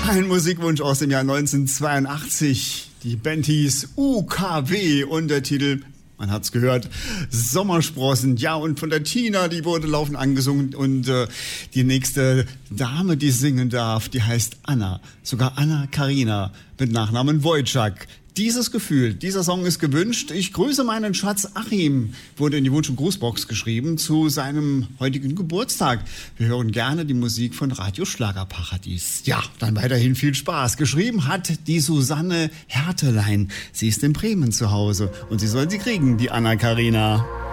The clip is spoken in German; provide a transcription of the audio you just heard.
Ein Musikwunsch aus dem Jahr 1982. Die Band hieß UKW und der Titel, man hat's gehört, Sommersprossen. Ja, und von der Tina, die wurde laufend angesungen. Und die nächste Dame, die singen darf, die heißt Anna. Sogar Anna Karina mit Nachnamen Wojciak. Dieses Gefühl, dieser Song ist gewünscht. Ich grüße meinen Schatz Achim, wurde in die Wunsch- und Grußbox geschrieben, zu seinem heutigen Geburtstag. Wir hören gerne die Musik von Radio Schlagerparadies. Ja, dann weiterhin viel Spaß. Geschrieben hat die Susanne Hertelein. Sie ist in Bremen zu Hause und sie soll sie kriegen, die Anna Karina.